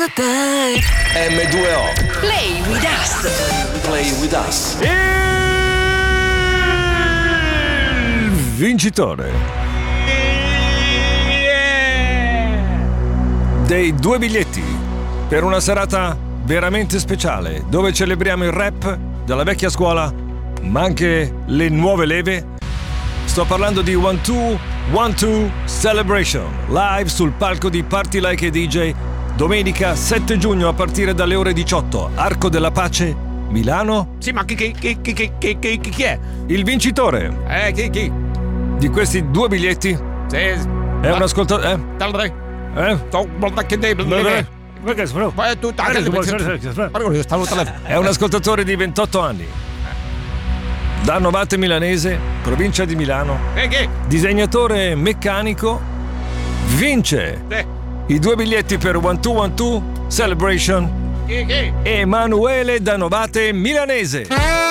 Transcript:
te. M2O. Play with us. Play with us. Il vincitore dei 2 biglietti per una serata veramente speciale dove celebriamo il rap della vecchia scuola ma anche le nuove leve. Sto parlando di 1-2-1-2 Celebration live sul palco di Party Like a DJ domenica 7 giugno a partire dalle ore 18, Arco della Pace, Milano. Sì, ma chi è? Il vincitore Chi? di questi 2 biglietti Sì. è un ascoltatore. È un ascoltatore di 28 anni. Da Novate Milanese, provincia di Milano. Disegnatore meccanico. Vince i 2 biglietti per 1-2-1-2 Celebration. Emanuele da Novate Milanese.